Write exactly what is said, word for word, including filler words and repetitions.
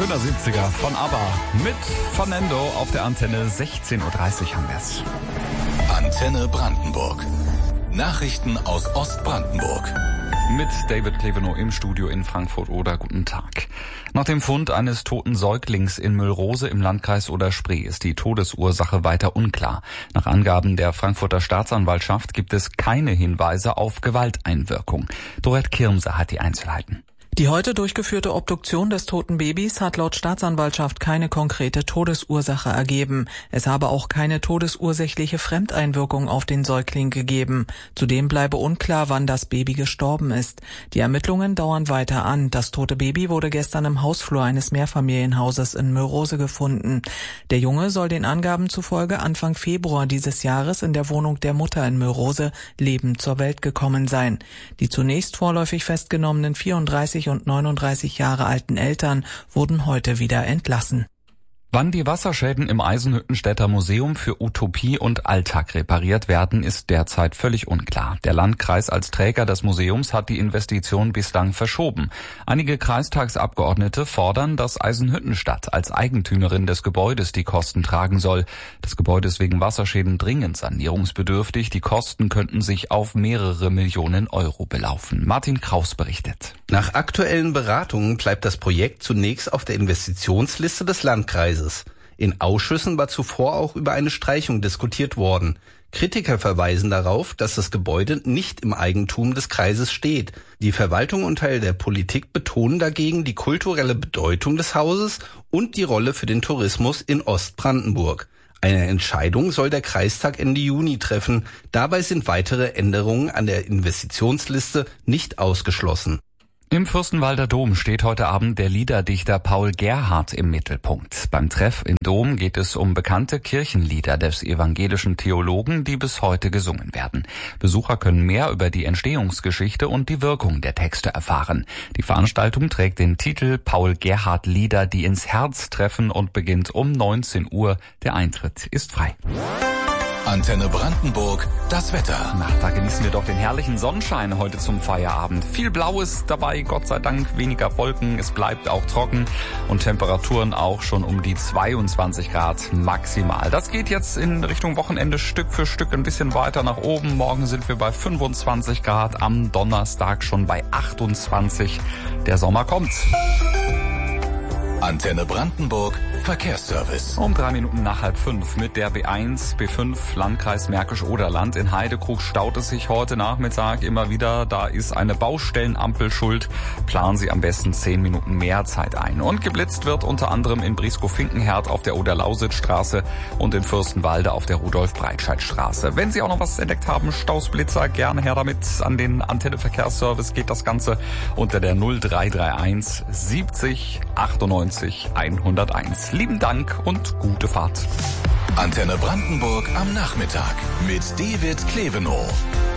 schöner siebziger von ABBA mit Fernando auf der Antenne. sechzehn Uhr dreißig haben wir es. Antenne Brandenburg. Nachrichten aus Ostbrandenburg. Mit David Klevenow im Studio in Frankfurt oder guten Tag. Nach dem Fund eines toten Säuglings in Müllrose im Landkreis Oder-Spree ist die Todesursache weiter unklar. Nach Angaben der Frankfurter Staatsanwaltschaft gibt es keine Hinweise auf Gewalteinwirkung. Dorette Kirmse hat die Einzelheiten. Die heute durchgeführte Obduktion des toten Babys hat laut Staatsanwaltschaft keine konkrete Todesursache ergeben. Es habe auch keine todesursächliche Fremdeinwirkung auf den Säugling gegeben. Zudem bleibe unklar, wann das Baby gestorben ist. Die Ermittlungen dauern weiter an. Das tote Baby wurde gestern im Hausflur eines Mehrfamilienhauses in Müllrose gefunden. Der Junge soll den Angaben zufolge Anfang Februar dieses Jahres in der Wohnung der Mutter in Müllrose lebend zur Welt gekommen sein. Die zunächst vorläufig festgenommenen vierunddreißig und neununddreißig Jahre alten Eltern wurden heute wieder entlassen. Wann die Wasserschäden im Eisenhüttenstädter Museum für Utopie und Alltag repariert werden, ist derzeit völlig unklar. Der Landkreis als Träger des Museums hat die Investition bislang verschoben. Einige Kreistagsabgeordnete fordern, dass Eisenhüttenstadt als Eigentümerin des Gebäudes die Kosten tragen soll. Das Gebäude ist wegen Wasserschäden dringend sanierungsbedürftig. Die Kosten könnten sich auf mehrere Millionen Euro belaufen. Martin Kraus berichtet. Nach aktuellen Beratungen bleibt das Projekt zunächst auf der Investitionsliste des Landkreises. In Ausschüssen war zuvor auch über eine Streichung diskutiert worden. Kritiker verweisen darauf, dass das Gebäude nicht im Eigentum des Kreises steht. Die Verwaltung und Teil der Politik betonen dagegen die kulturelle Bedeutung des Hauses und die Rolle für den Tourismus in Ostbrandenburg. Eine Entscheidung soll der Kreistag Ende Juni treffen. Dabei sind weitere Änderungen an der Investitionsliste nicht ausgeschlossen. Im Fürstenwalder Dom steht heute Abend der Liederdichter Paul Gerhardt im Mittelpunkt. Beim Treff im Dom geht es um bekannte Kirchenlieder des evangelischen Theologen, die bis heute gesungen werden. Besucher können mehr über die Entstehungsgeschichte und die Wirkung der Texte erfahren. Die Veranstaltung trägt den Titel Paul Gerhardt Lieder, die ins Herz treffen und beginnt um neunzehn Uhr. Der Eintritt ist frei. Antenne Brandenburg, das Wetter. Na, da genießen wir doch den herrlichen Sonnenschein heute zum Feierabend. Viel Blaues dabei, Gott sei Dank, weniger Wolken. Es bleibt auch trocken und Temperaturen auch schon um die zweiundzwanzig Grad maximal. Das geht jetzt in Richtung Wochenende Stück für Stück ein bisschen weiter nach oben. Morgen sind wir bei fünfundzwanzig Grad, am Donnerstag schon bei achtundzwanzig. Der Sommer kommt. Antenne Brandenburg, Verkehrsservice. Um drei Minuten nach halb fünf mit der B eins, B fünf, Landkreis Märkisch-Oderland. In Heidekrug staut es sich heute Nachmittag immer wieder. Da ist eine Baustellenampel schuld. Planen Sie am besten zehn Minuten mehr Zeit ein. Und geblitzt wird unter anderem in Brieskow-Finkenherd auf der Oder-Lausitz-Straße und in Fürstenwalde auf der Rudolf-Breitscheid-Straße. Wenn Sie auch noch was entdeckt haben, Stausblitzer, gerne her damit. An den Antenne-Verkehrsservice geht das Ganze unter der null drei drei eins siebzig achtundneunzig hunderteins. Lieben Dank und gute Fahrt. Antenne Brandenburg am Nachmittag mit David Klevenow.